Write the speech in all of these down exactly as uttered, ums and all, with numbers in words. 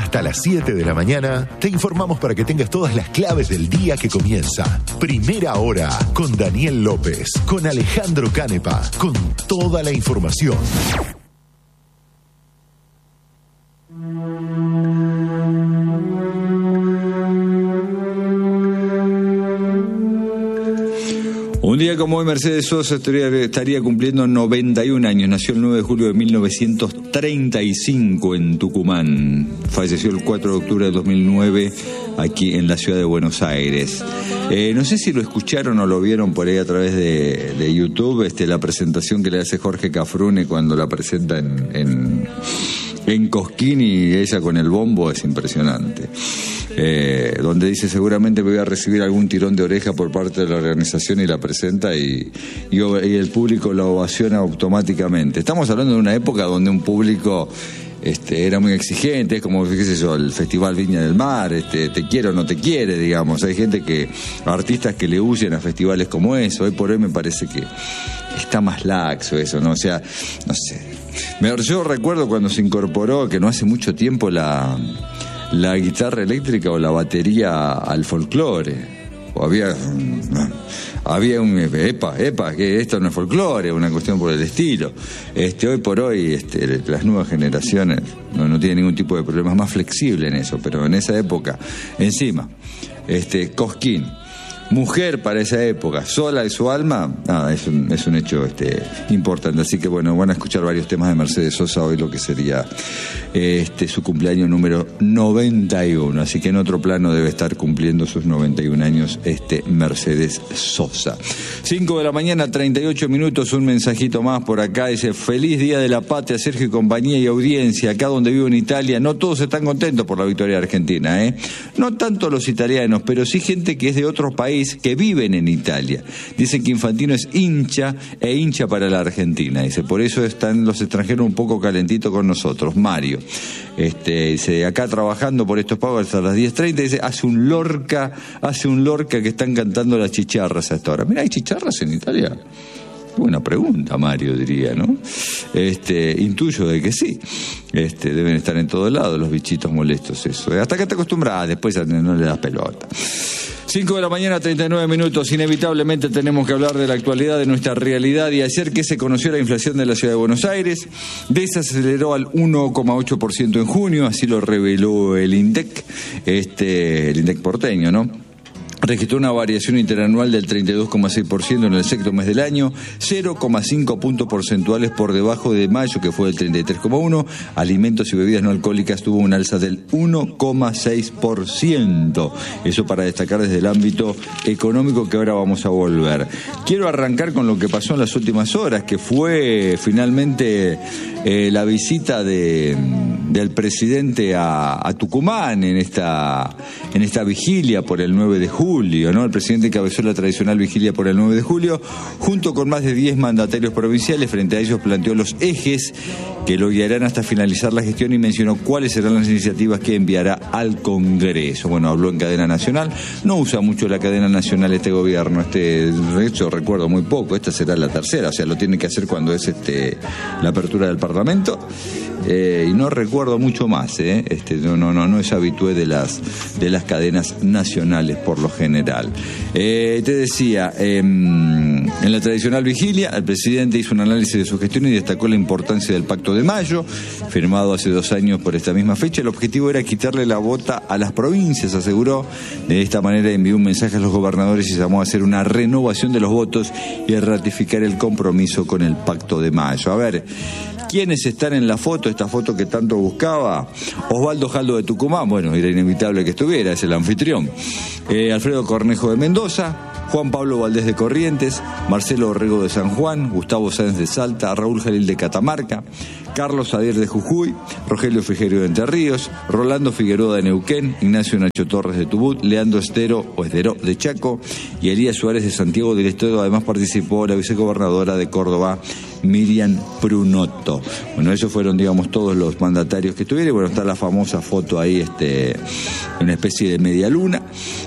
Hasta las siete de la mañana te informamos para que tengas todas las claves del día que comienza. Primera Hora con Daniel López, con Alejandro Canepa, con toda la información. Un día como hoy, Mercedes Sosa estaría, estaría cumpliendo noventa y un años. Nació el nueve de julio de mil novecientos treinta y cinco en Tucumán. Falleció el cuatro de octubre de dos mil nueve aquí en la ciudad de Buenos Aires. Eh, no sé si lo escucharon o lo vieron por ahí a través de, de YouTube, este, la presentación que le hace Jorge Cafrune cuando la presenta en, en, en Cosquín, y ella con el bombo es impresionante. Eh, donde dice seguramente me voy a recibir algún tirón de oreja por parte de la organización, y la presenta y, y, y el público la ovaciona automáticamente. Estamos hablando de una época donde un público este, era muy exigente, es como, qué sé yo, el Festival Viña del Mar, este, te quiere o no te quiere, digamos. Hay gente que, artistas que le huyen a festivales como eso. Hoy por hoy me parece que está más laxo eso, ¿no? O sea, no sé. Yo recuerdo cuando se incorporó, que no hace mucho tiempo, la... la guitarra eléctrica o la batería al folclore. O había había un epa, epa, que esto no es folclore, una cuestión por el estilo. Este, hoy por hoy este, las nuevas generaciones no, no tienen ningún tipo de problemas, más flexible en eso, pero en esa época, encima, este, Cosquín, mujer para esa época, sola de su alma, nada, es un, es un hecho este, importante. Así que bueno, van a escuchar varios temas de Mercedes Sosa hoy, lo que sería este, su cumpleaños número noventa y uno. Así que en otro plano debe estar cumpliendo sus noventa y un años este Mercedes Sosa. cinco de la mañana, treinta y ocho minutos, un mensajito más por acá. Dice: feliz Día de la Patria, Sergio y compañía y audiencia. Acá donde vivo en Italia, no todos están contentos por la victoria de Argentina, ¿eh? No tanto los italianos, pero sí gente que es de otros países que viven en Italia. Dicen que Infantino es hincha e hincha para la Argentina. Dice, por eso están los extranjeros un poco calentitos con nosotros. Mario, este, dice, acá trabajando por estos pagos hasta las diez treinta, dice, hace un Lorca, hace un Lorca que están cantando las chicharras hasta ahora. Mira, ¿hay chicharras en Italia? Buena pregunta, Mario, diría, ¿no? Este, intuyo de que sí. Este, deben estar en todos lados los bichitos molestos, eso. Hasta que te acostumbras, después no le das pelota. cinco de la mañana, treinta y nueve minutos. Inevitablemente tenemos que hablar de la actualidad, de nuestra realidad. Y ayer que se conoció la inflación de la ciudad de Buenos Aires, desaceleró al uno coma ocho por ciento en junio, así lo reveló el INDEC, este, el INDEC porteño, ¿no? Registró una variación interanual del treinta y dos coma seis por ciento en el sexto mes del año, cero coma cinco puntos porcentuales por debajo de mayo, que fue del treinta y tres coma uno. Alimentos y bebidas no alcohólicas tuvo un alza del uno coma seis por ciento. Eso para destacar desde el ámbito económico, que ahora vamos a volver. Quiero arrancar con lo que pasó en las últimas horas, que fue finalmente eh, la visita de, del presidente a, a Tucumán en esta, en esta vigilia por el nueve de julio. Julio, ¿no? El presidente encabezó la tradicional vigilia por el nueve de julio, junto con más de diez mandatarios provinciales. Frente a ellos planteó los ejes que lo guiarán hasta finalizar la gestión y mencionó cuáles serán las iniciativas que enviará al Congreso. Bueno, habló en cadena nacional. No usa mucho la cadena nacional este gobierno. Este, de hecho, recuerdo muy poco. Esta será la tercera, o sea, lo tiene que hacer cuando es este la apertura del Parlamento. Eh, y no recuerdo mucho más, ¿eh? Este, no, no, no, no es habitué de las de las cadenas nacionales por lo general. Eh, te decía, eh, en la tradicional vigilia, el presidente hizo un análisis de su gestión y destacó la importancia del Pacto de Mayo, firmado hace dos años por esta misma fecha. El objetivo era quitarle la bota a las provincias, aseguró. De esta manera envió un mensaje a los gobernadores y llamó a hacer una renovación de los votos y a ratificar el compromiso con el Pacto de Mayo. A ver, ¿quiénes están en la foto? Esta foto que tanto buscaba. Osvaldo Jaldo de Tucumán, bueno, era inevitable que estuviera, es el anfitrión. Eh, Alfredo Cornejo de Mendoza, Juan Pablo Valdés de Corrientes, Marcelo Orrego de San Juan, Gustavo Sáenz de Salta, Raúl Jalil de Catamarca, Carlos Adier de Jujuy, Rogelio Frigerio de Entre Ríos, Rolando Figueroa de Neuquén, Ignacio Nacho Torres de Tubut, Leandro Estero o Estero de Chaco y Elías Suárez de Santiago del Estero. Además participó la vicegobernadora de Córdoba, Miriam Prunotto. Bueno, esos fueron, digamos, todos los mandatarios que estuvieron. Bueno, está la famosa foto ahí, este, una especie de media luna.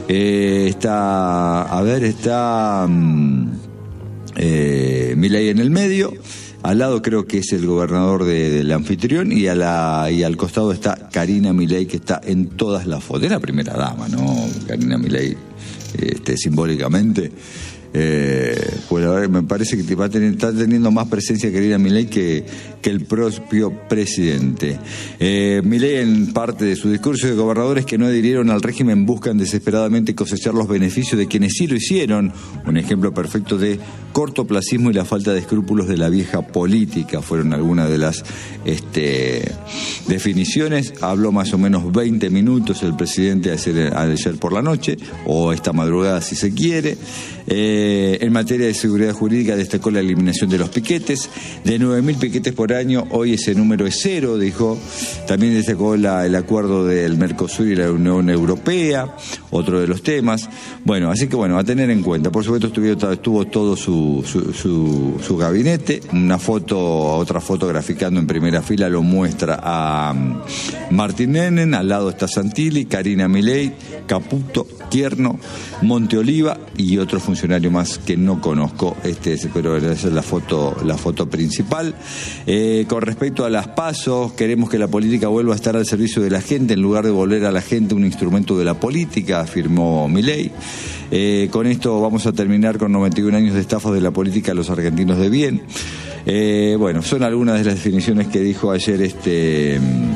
Eh, está, a ver, está... Um, Eh, Milei en el medio, Al lado creo que es el gobernador de, del anfitrión y, a la, y al costado está Karina Milei, que está en todas las fotos. Es la primera dama, ¿no? Karina Milei, este, simbólicamente. Eh, pues a ver, me parece que va a tener, está teniendo más presencia Karina Milei que, que el propio presidente. Eh, Milei, en parte de su discurso de gobernadores que no adhirieron al régimen, buscan desesperadamente cosechar los beneficios de quienes sí lo hicieron. Un ejemplo perfecto de cortoplacismo y la falta de escrúpulos de la vieja política fueron algunas de las este, definiciones. Habló más o menos veinte minutos el presidente ayer, ayer por la noche, o esta madrugada si se quiere. Eh, en materia de seguridad jurídica destacó la eliminación de los piquetes. De nueve mil piquetes por año, hoy ese número es cero, dijo. También destacó la, el acuerdo del Mercosur y la Unión Europea, otro de los temas. Bueno, así que bueno, a tener en cuenta. Por supuesto estuvo, estuvo todo su, su, su, su gabinete. Una foto, otra foto graficando en primera fila lo muestra a Martín Menem, al lado está Santilli, Karina Milei, Caputo, Tierno, Monteoliva y otro funcionario más que no conozco, este, pero esa es la foto, la foto principal. Eh, con respecto a las PASO, queremos que la política vuelva a estar al servicio de la gente en lugar de volver a la gente un instrumento de la política, afirmó Milei. Eh, con esto vamos a terminar con noventa y un años de estafas de la política a los argentinos de bien. Eh, bueno, son algunas de las definiciones que dijo ayer este...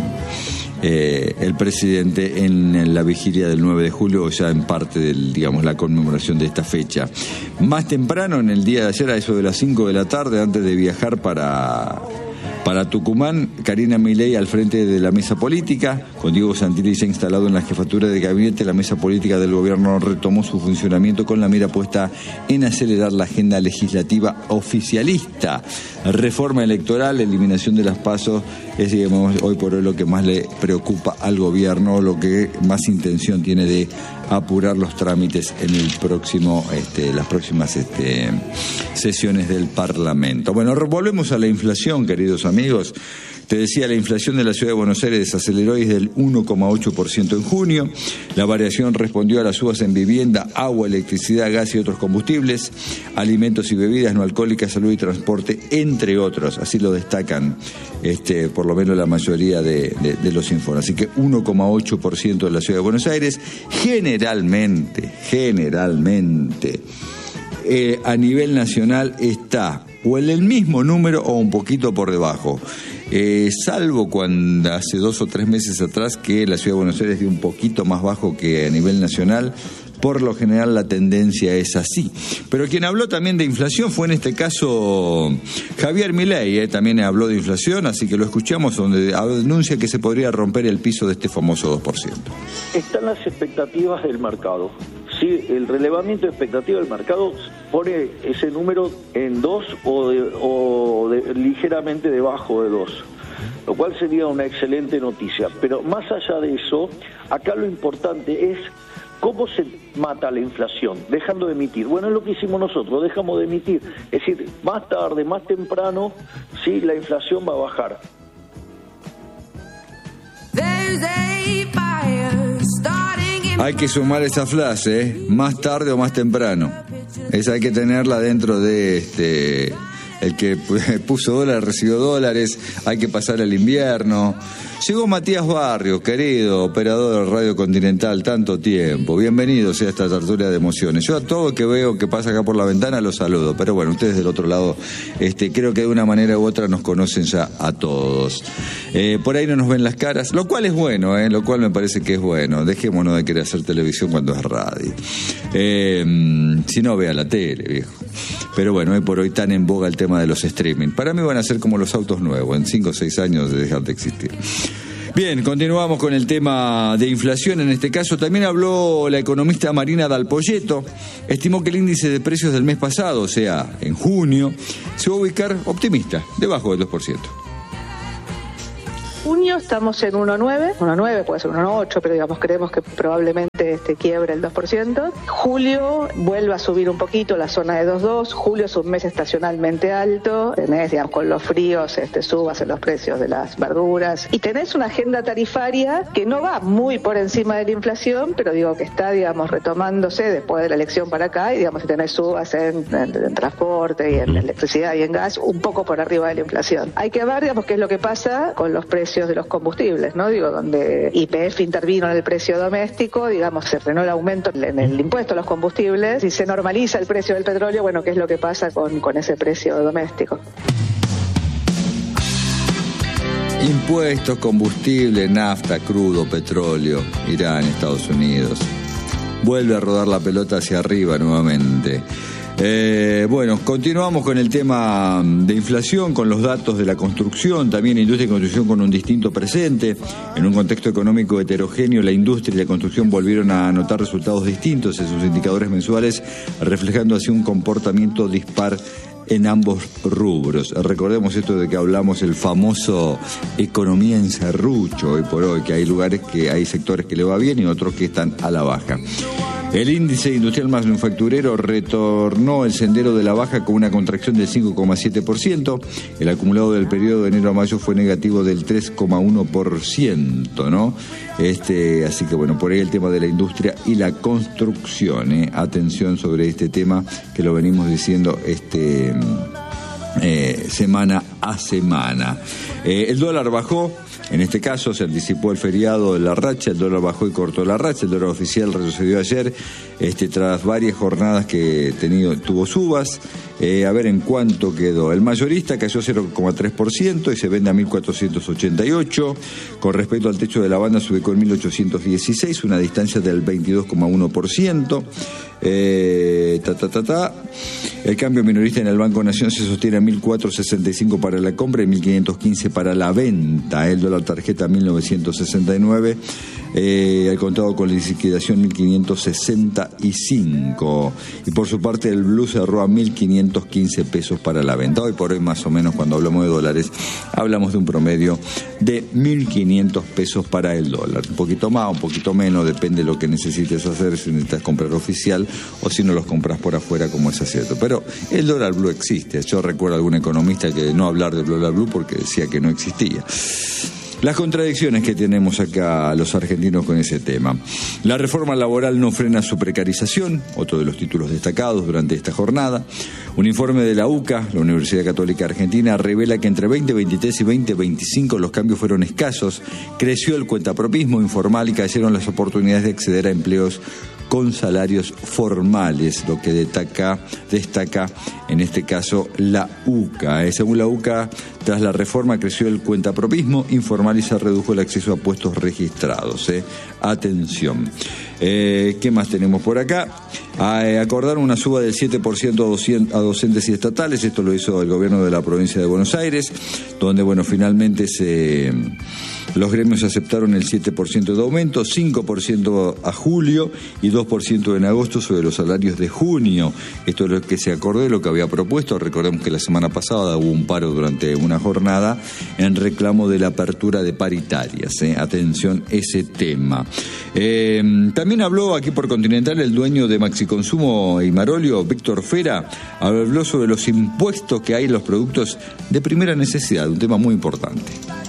Eh, el presidente en la vigilia del nueve de julio, ya en parte del, digamos, la conmemoración de esta fecha. Más temprano, en el día de ayer, a eso de las cinco de la tarde, antes de viajar para, para Tucumán, Karina Milei al frente de la mesa política, con Diego Santilli ya instalado en la jefatura de gabinete, la mesa política del gobierno retomó su funcionamiento con la mira puesta en acelerar la agenda legislativa oficialista. Reforma electoral, eliminación de las PASO, es, digamos, hoy por hoy lo que más le preocupa al gobierno, lo que más intención tiene de apurar los trámites en el próximo, este, las próximas este, sesiones del Parlamento. Bueno, volvemos a la inflación, queridos amigos. Te decía, la inflación de la Ciudad de Buenos Aires desaceleró desde el uno coma ocho por ciento en junio. La variación respondió a las subas en vivienda, agua, electricidad, gas y otros combustibles, alimentos y bebidas no alcohólicas, salud y transporte, entre otros. Así lo destacan este, por lo menos la mayoría de, de, de los informes. Así que uno coma ocho por ciento de la Ciudad de Buenos Aires, generalmente, generalmente, eh, a nivel nacional está o en el mismo número o un poquito por debajo. Eh, salvo cuando hace dos o tres meses atrás que la Ciudad de Buenos Aires dio un poquito más bajo que a nivel nacional. Por lo general la tendencia es así. Pero quien habló también de inflación fue en este caso Javier Milei, eh, también habló de inflación, así que lo escuchamos, donde anuncia que se podría romper el piso de este famoso dos por ciento. Están las expectativas del mercado. Sí, el relevamiento de expectativas del mercado pone ese número en dos o, de, o de, ligeramente debajo de dos, lo cual sería una excelente noticia. Pero más allá de eso, acá lo importante es cómo se mata la inflación, dejando de emitir. Bueno, es lo que hicimos nosotros, dejamos de emitir. Es decir, más tarde, más temprano, sí, la inflación va a bajar. Hay que sumar esa frase, ¿eh? Más tarde o más temprano. Esa hay que tenerla dentro de este... El que puso dólares recibió dólares, hay que pasar el invierno. Llegó Matías Barrios, querido operador de Radio Continental, tanto tiempo. Bienvenido sea a esta tertulia de emociones. Yo a todo que veo que pasa acá por la ventana los saludo, pero bueno, ustedes del otro lado, este, creo que de una manera u otra nos conocen ya a todos. Eh, por ahí no nos ven las caras, lo cual es bueno, eh, lo cual me parece que es bueno. Dejémonos de querer hacer televisión cuando es radio. Eh, si no, vea la tele, viejo. Pero bueno, hoy por hoy tan en boga el tema de los streaming. Para mí van a ser como los autos nuevos, en cinco o seis años de dejar de existir. Bien, continuamos con el tema de inflación. En este caso también habló la economista Marina Dal Poyetto. Estimó que el índice de precios del mes pasado, o sea, en junio, se va a ubicar optimista, debajo del dos por ciento. junio estamos en uno coma nueve, uno coma nueve, puede ser uno coma ocho, pero digamos creemos que probablemente este quiebre el dos por ciento. Julio vuelve a subir un poquito la zona de dos coma dos, julio es un mes estacionalmente alto, tenés, digamos, con los fríos este, subas en los precios de las verduras y tenés una agenda tarifaria que no va muy por encima de la inflación, pero digo que está, digamos, retomándose después de la elección para acá y digamos que tenés subas en, en, en transporte y en electricidad y en gas un poco por arriba de la inflación. Hay que ver, digamos, qué es lo que pasa con los precios de los combustibles, ¿no? Digo, donde Y P F intervino en el precio doméstico, digamos, se frenó el aumento en el impuesto a los combustibles y se normaliza el precio del petróleo, bueno, qué es lo que pasa con, con ese precio doméstico. Impuestos, combustible, nafta, crudo, petróleo, Irán, Estados Unidos. Vuelve a rodar la pelota hacia arriba nuevamente. Eh, bueno, continuamos con el tema de inflación, con los datos de la construcción, también industria y construcción con un distinto presente. En un contexto económico heterogéneo, la industria y la construcción volvieron a anotar resultados distintos en sus indicadores mensuales, reflejando así un comportamiento dispar en ambos rubros. Recordemos esto de que hablamos el famoso economía en serrucho hoy por hoy, que hay lugares que hay sectores que le va bien y otros que están a la baja. El índice industrial manufacturero retornó el sendero de la baja con una contracción del cinco coma siete por ciento. El acumulado del periodo de enero a mayo fue negativo del tres coma uno por ciento, ¿no? Este, así que bueno, por ahí el tema de la industria y la construcción, ¿eh? Atención sobre este tema que lo venimos diciendo este eh, semana a semana. Eh, el dólar bajó. En este caso se anticipó el feriado de la racha, el dólar bajó y cortó la racha, el dólar oficial retrocedió ayer, este, tras varias jornadas que tenido, tuvo subas. Eh, a ver en cuánto quedó. El mayorista cayó cero coma tres por ciento y se vende a mil cuatrocientos ochenta y ocho. Con respecto al techo de la banda se ubicó en mil ochocientos dieciséis, una distancia del veintidós coma uno por ciento. Eh, ta, ta, ta, ta. El cambio minorista en el Banco Nación se sostiene a mil cuatrocientos sesenta y cinco para la compra y mil quinientos quince para la venta. El dólar tarjeta mil novecientos sesenta y nueve. Eh, el contado con liquidación mil quinientos sesenta y cinco. Y por su parte el blue cerró a mil quinientos quince pesos para la venta. Hoy por hoy más o menos cuando hablamos de dólares hablamos de un promedio de mil quinientos pesos para el dólar. Un poquito más, un poquito menos, depende de lo que necesites hacer, si necesitas comprar oficial o si no los compras por afuera como es cierto. Pero el dólar blue existe. Yo recuerdo a algún economista que no hablar del dólar blue porque decía que no existía. Las contradicciones que tenemos acá los argentinos con ese tema. La reforma laboral no frena su precarización, otro de los títulos destacados durante esta jornada. Un informe de la U C A, la Universidad Católica Argentina, revela que entre veinte veintitrés y veinte veinticinco los cambios fueron escasos, creció el cuentapropismo informal y cayeron las oportunidades de acceder a empleos con salarios formales, lo que destaca, destaca en este caso la U C A. Eh, según la U C A, tras la reforma creció el cuentapropismo informal y se redujo el acceso a puestos registrados. Eh. Atención. Eh, ¿Qué más tenemos por acá? A, eh, acordaron una suba del siete por ciento a docentes y estatales. Esto lo hizo el gobierno de la provincia de Buenos Aires, donde bueno, finalmente se... Los gremios aceptaron el siete por ciento de aumento, cinco por ciento a julio y dos por ciento en agosto sobre los salarios de junio. Esto es lo que se acordó de lo que había propuesto. Recordemos que la semana pasada hubo un paro durante una jornada en reclamo de la apertura de paritarias. ¿eh? Atención, ese tema. Eh, también habló aquí por Continental el dueño de Maxiconsumo y Marolio, Víctor Fera, habló sobre los impuestos que hay en los productos de primera necesidad, un tema muy importante.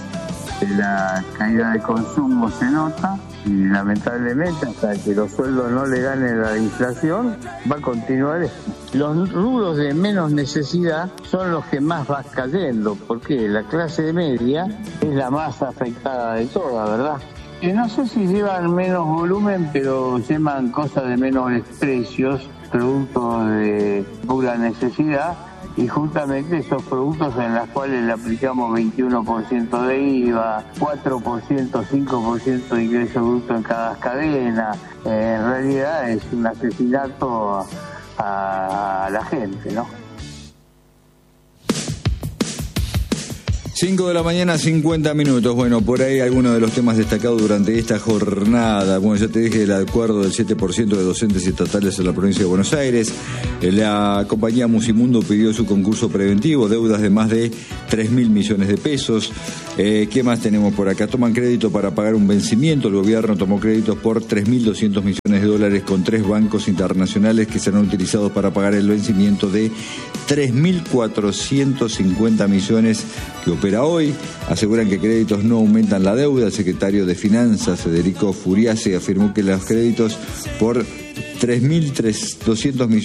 La caída de consumo se nota y lamentablemente hasta que los sueldos no le ganen la inflación va a continuar esto. Los rubros de menos necesidad son los que más van cayendo, porque la clase media es la más afectada de todas, ¿verdad? Que no sé si llevan menos volumen, pero llevan cosas de menores precios, productos de pura necesidad. Y justamente esos productos en los cuales le aplicamos veintiuno por ciento de I V A, cuatro por ciento, cinco por ciento de ingreso bruto en cada cadena, eh, en realidad es un asesinato a, a la gente, ¿no? cinco de la mañana, cincuenta minutos. Bueno, por ahí algunos de los temas destacados durante esta jornada. Bueno, ya te dije el acuerdo del siete por ciento de docentes estatales en la provincia de Buenos Aires. La compañía Musimundo pidió su concurso preventivo, deudas de más de tres mil millones de pesos. Eh, ¿Qué más tenemos por acá? Toman crédito para pagar un vencimiento. El gobierno tomó créditos por tres mil doscientos millones de dólares con tres bancos internacionales que serán utilizados para pagar el vencimiento de tres mil cuatrocientos cincuenta millones que opera hoy. Aseguran que créditos no aumentan la deuda. El secretario de Finanzas, Federico Furiase, afirmó que los créditos por tres mil doscientos millones